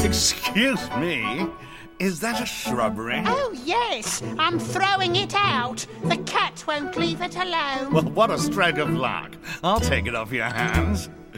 Excuse me, is that a shrubbery? Oh, yes, I'm throwing it out. The cat won't leave it alone. Well, what a stroke of luck. I'll take it off your hands.